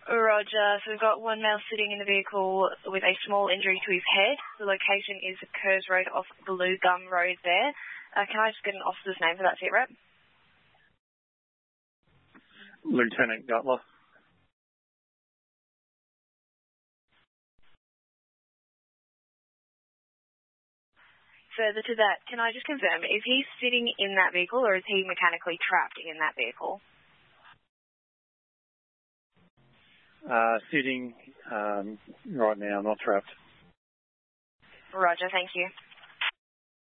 Roger. So we've got one male sitting in the vehicle with a small injury to his head. The location is Kerrs Road off Blue Gum Road there. Can I just get an officer's name for that sit rep? Lieutenant Gutler. Further to that, can I just confirm, is he sitting in that vehicle or is he mechanically trapped in that vehicle? Sitting right now, not trapped. Roger, thank you.